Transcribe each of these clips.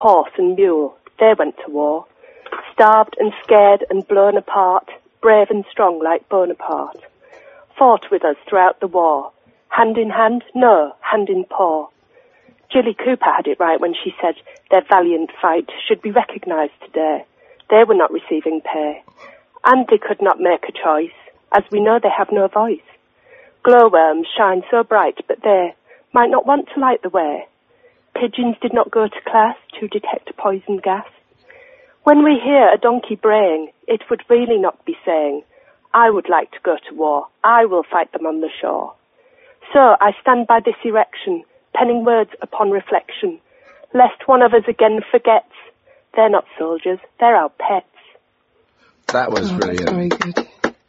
Horse and mule, they went to war. Starved and scared and blown apart, brave and strong like Bonaparte. Fought with us throughout the war. Hand in hand? No, hand in paw. Jilly Cooper had it right when she said their valiant fight should be recognised today. They were not receiving pay. And they could not make a choice, as we know they have no voice. Glowworms shine so bright, but they might not want to light the way. Pigeons did not go to class to detect a poison gas. When we hear a donkey braying, it would really not be saying, I would like to go to war, I will fight them on the shore. So I stand by this erection, penning words upon reflection, lest one of us again forgets, they're not soldiers, they're our pets. That was brilliant. Very good.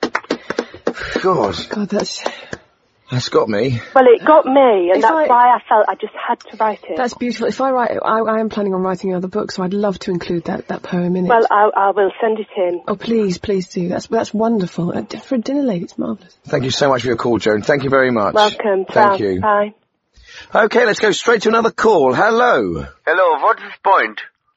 God, that's got me. Well, it got me, and that's why I felt I just had to write it. That's beautiful. If I write it, I am planning on writing another book, so I'd love to include that poem in it. Well, I will send it in. Oh, please do. That's wonderful. For a dinner lady, it's marvellous. Thank you so much for your call, Joan. Thank you very much. Welcome. Thank you. Bye. Okay, let's go straight to another call. Hello. Hello, what is point?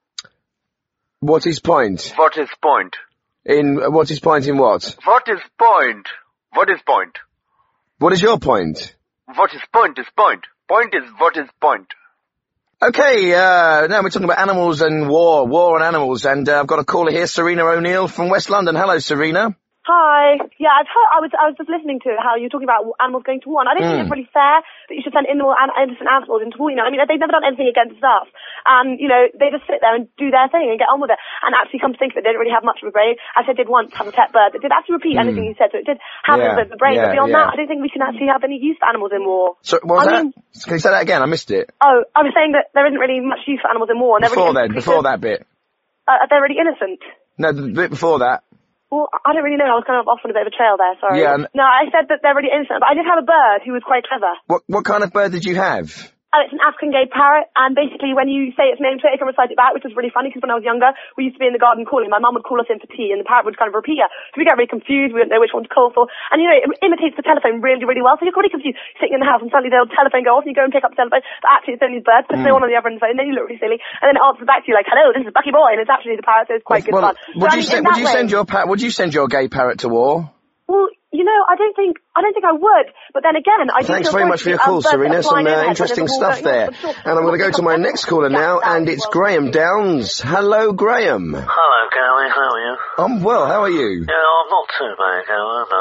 What is point? What is point? What is point in what? What is point? What is point? What is your point? What is point is point. Point is what is point. Okay, now we're talking about animals and war and animals, and I've got a caller here, Serena O'Neill from West London. Hello, Serena. Hi. Yeah, I've heard, I was just listening to how you're talking about animals going to war, and I don't think it's really fair that you should send innocent animals into war, you know. I mean, they've never done anything against us. And, you know, they just sit there and do their thing and get on with it. And actually come to think of it, they don't really have much of a brain. As I did once have a pet bird that did actually repeat anything you said, so it did have a bit of a brain. But beyond that, I don't think we can actually have any use for animals in war. So, what was that? Can you say that again? I missed it. Oh, I was saying that there isn't really much use for animals in war. And Before that bit. They're really innocent. No, the bit before that. Well, I don't really know. I was kind of off on a bit of a trail there, sorry. Yeah, no, I said that they're really innocent, but I did have a bird who was quite clever. What kind of bird did you have? It's an African gay parrot, and basically when you say its name to it, it can recite it back, which was really funny, because when I was younger, we used to be in the garden calling. My mum would call us in for tea, and the parrot would kind of repeat her. So we got really confused, we didn't know which one to call for. And, you know, it imitates the telephone really, really well, so you're really confused sitting in the house, and suddenly the old telephone go off, and you go and pick up the telephone, but actually it's only the bird, puts no one on the other end of the phone, and then you look really silly, and then it answers back to you like, hello, this is Bucky Boy, and it's actually the parrot, so it's quite good fun. Would you send your gay parrot to war? Well, you know, I don't think I would, but then again, I do. Thanks very much for your call, Serena. Some interesting stuff there. And I'm going to go to my next caller now, and it's Graham Downs. Hello, Graham. Hello, Gary. How are you? I'm well. How are you? Yeah, I'm not too bad, Gary, no.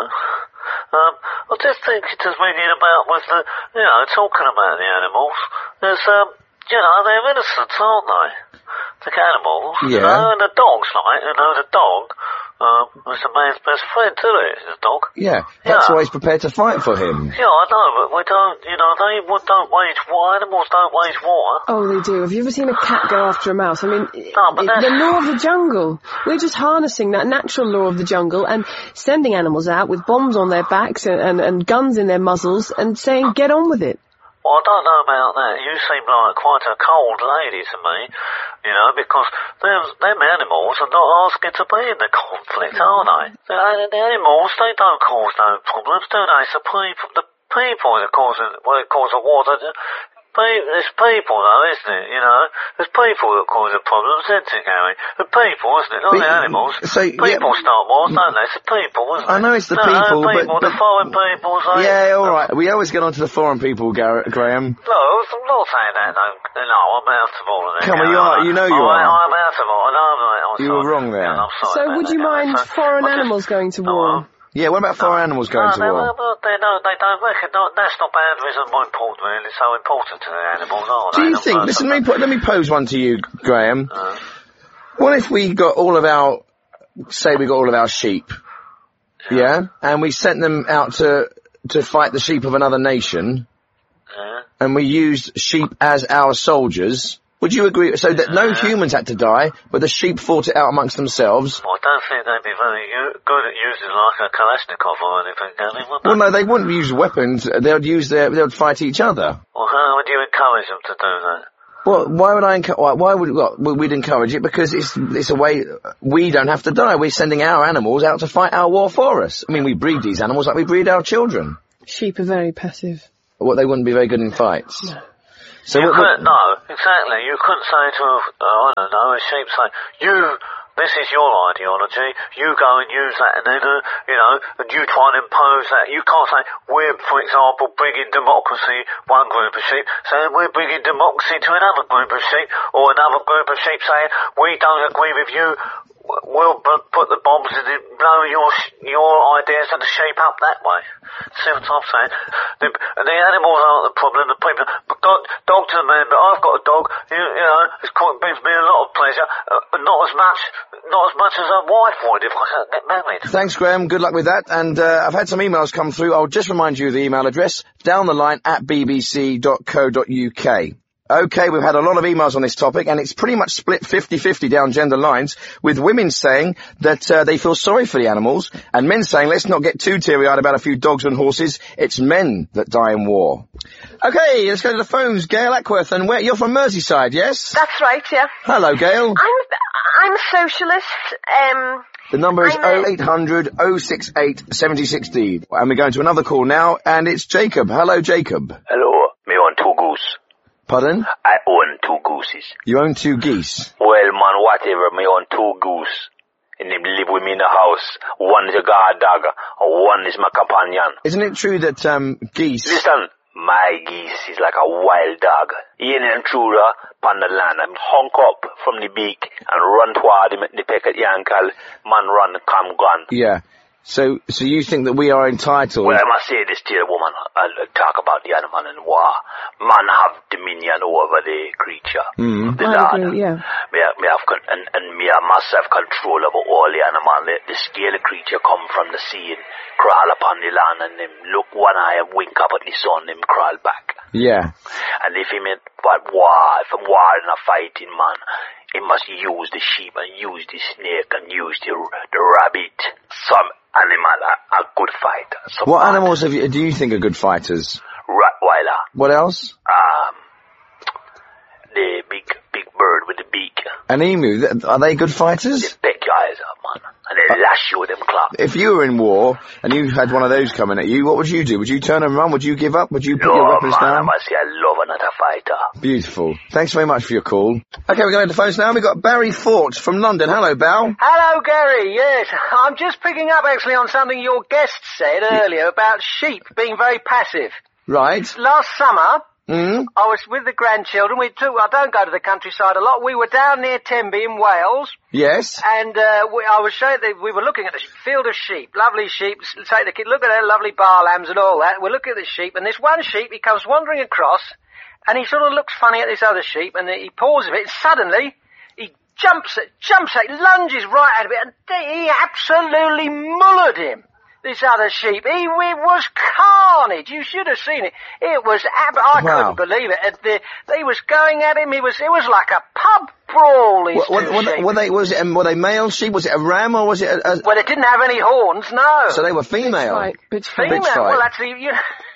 I just think it's just ringing about with the, you know, talking about the animals. There's, you know, they're innocent, aren't they? The animals. Yeah. You know, and the dogs, like, you know, the dog. It's a man's best friend, isn't it, the dog? Yeah, that's why he's prepared to fight for him. Yeah, I know, but we don't, you know, don't wage war, animals don't wage war. Oh, they do. Have you ever seen a cat go after a mouse? I mean, the law of the jungle. We're just harnessing that natural law of the jungle and sending animals out with bombs on their backs and guns in their muzzles and saying, get on with it. Well, I don't know about that. You seem like quite a cold lady to me, you know, because them animals are not asking to be in the conflict, are they? The animals, they don't cause no problems, do they? It's the people that cause a war. It's people, though, isn't it? You know, there's people that cause the problems, isn't it, Gary? The people, isn't it? Not the animals. People start wars, don't they? It's the people, isn't it? I know it's the people, but the foreign people. Yeah, all right. We always get onto the foreign people, Graham. No, I'm not saying that. No, I'm out of all of that. Come on, you are. You know you are. I'm out of all. I'm you were wrong there. Yeah, so, would you mind foreign animals going to war? Yeah, what about foreign animals going to war? They don't reckon national boundaries are more important, really, so important to the animals, aren't they? Do you think, listen, let me pose one to you, Graham. What if we got all of our sheep, yeah, and we sent them out to fight the sheep of another nation, and we used sheep as our soldiers? Would you agree? So that no humans had to die, but the sheep fought it out amongst themselves. Well, I don't think they'd be very good at using like a Kalashnikov or anything, would they? Well, no, they wouldn't use weapons. They'd fight each other. Well, how would you encourage them to do that? Well, why would I we'd encourage it? Because it's a way we don't have to die. We're sending our animals out to fight our war for us. I mean, we breed these animals like we breed our children. Sheep are very passive. Well, they wouldn't be very good in fights. No. So No, exactly. You couldn't say to a sheep, say, this is your ideology, you go and use that, and then, and you try and impose that. You can't say, we're, for example, bringing democracy, one group of sheep, saying we're bringing democracy to another group of sheep, or another group of sheep saying, we don't agree with you, we'll put the bombs in it, blow your ideas and the sheep up that way. See what I'm saying? The animals aren't the problem, the people. But dog to the man, but I've got a dog, it brings me a lot of pleasure, not as much as a wife would if I can't get married. Thanks, Graham. Good luck with that. And I've had some emails come through. I'll just remind you of the email address, downtheline@bbc.co.uk. Okay, we've had a lot of emails on this topic, and it's pretty much split 50-50 down gender lines, with women saying that they feel sorry for the animals, and men saying, let's not get too teary-eyed about a few dogs and horses, it's men that die in war. Okay, let's go to the phones. Gail Ackworth, and you're from Merseyside, yes? That's right, yeah. Hello, Gail. I'm a socialist. The number is 0800 068 76D. And we're going to another call now, and it's Jacob. Hello, Jacob. Hello, me own 2 goose. Pardon? I own 2 gooses. You own 2 geese? Well, man, whatever, me own 2 goose. And they live with me in the house. One is a guard dog, and one is my companion. Isn't it true that, geese... Listen, my geese is like a wild dog. He ain't an intruder upon the land. I'm hunk up from the beak and run toward him at the peck at the ankle. Man run, come gone. Yeah. So you think that we are entitled... Well, I must say this to you, woman. I'll talk about the animal in war. Man have dominion over the creature. The Lord. Yeah. Me must have control over all the animal. The scaly creature come from the sea and crawl upon the land, and them look one eye and wink up at the sun, them crawl back. Yeah. And if I'm war in a fighting man, he must use the sheep and use the snake and use the rabbit. Some animal are good fighters. What animals do you think are good fighters? Rottweiler. What else? The big bird with the beak. An emu. Are they good fighters? They pick your eyes up, man. And they lash you with them claws. If you were in war and you had one of those coming at you, what would you do? Would you turn and run? Would you give up? Would you put your weapons down? I must say I love another fighter. Beautiful. Thanks very much for your call. Okay, we're going to the phones now. We've got Barry Fort from London. Hello, Bal. Hello, Gary. Yes, I'm just picking up actually on something your guest said earlier about sheep being very passive. Right. Last summer, I was with the grandchildren. I don't go to the countryside a lot. We were down near Tenby in Wales. Yes. And I was showing we were looking at the field of sheep, lovely sheep. Take the kid, look at their lovely bar lambs and all that. We're looking at the sheep, and this one sheep, he comes wandering across, and he sort of looks funny at this other sheep, and he pauses a bit, and suddenly he jumps, lunges right at it, and he absolutely mullered him. This other sheep, it was carnage. You should have seen it. It was, I couldn't believe it. They was going at him. It was like a pub brawl. Were they male sheep? Was it a ram or was it a... Well, it didn't have any horns, no. So they were female. Bitch fight. Female. Well, actually,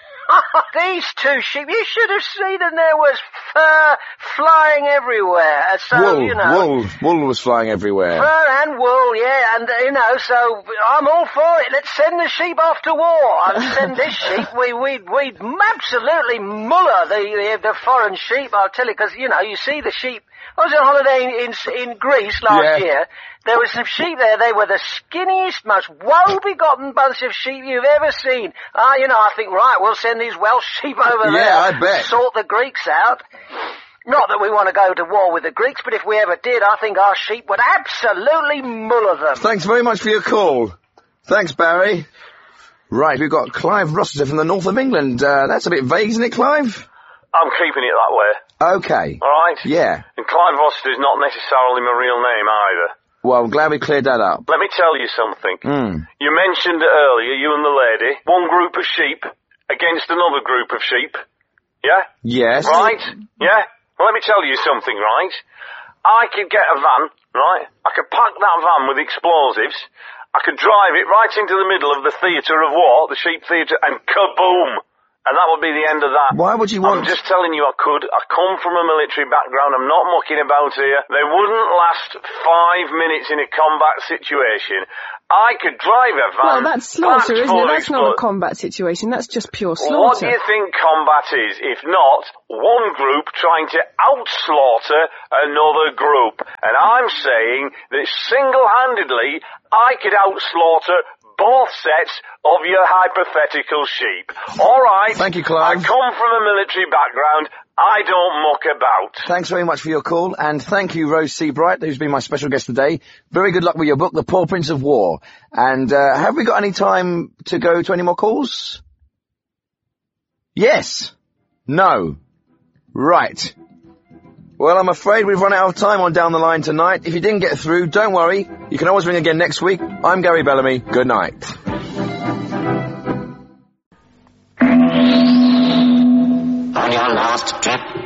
these 2 sheep, you should have seen them. There was fur flying everywhere. So, wool was flying everywhere. Fur and wool, yeah, and, so I'm all for it. Let's send the sheep off to war. And send this sheep, we'd absolutely muller the foreign sheep, I'll tell you, because, you see the sheep. I was on holiday in Greece last year. There were some sheep there. They were the skinniest, most woe-begotten bunch of sheep you've ever seen. I think, right, we'll send these Welsh sheep over there. Yeah, I bet. Sort the Greeks out. Not that we want to go to war with the Greeks, but if we ever did, I think our sheep would absolutely muller them. Thanks very much for your call. Thanks, Barry. Right, we've got Clive Rossiter from the north of England. That's a bit vague, isn't it, Clive? I'm keeping it that way. Okay. All right? Yeah. And Clive Rossiter is not necessarily my real name either. Well, I'm glad we cleared that up. Let me tell you something. You mentioned earlier, you and the lady, one group of sheep against another group of sheep. Yeah? Yes. Right? Yeah? Well, let me tell you something, right? I could get a van, right? I could pack that van with explosives. I could drive it right into the middle of the theatre of war, the sheep theatre, and kaboom! And that would be the end of that. Why would you want... I'm just telling you I could. I come from a military background. I'm not mucking about here. They wouldn't last 5 minutes in a combat situation. I could drive a van. Well, that's slaughter, packed isn't full it? of That's not a combat situation. That's just pure slaughter. What do you think combat is, if not one group trying to out-slaughter another group? And I'm saying that single-handedly, I could out-slaughter both sets of your hypothetical sheep. All right. Thank you, Clive. I come from a military background. I don't muck about. Thanks very much for your call, and thank you, Rose Seabright, who's been my special guest today. Very good luck with your book, The Paw Prints of War. And have we got any time to go to any more calls? Yes. No. Right. Well, I'm afraid we've run out of time on Down the Line tonight. If you didn't get through, don't worry. You can always ring again next week. I'm Gary Bellamy. Good night. On your last trip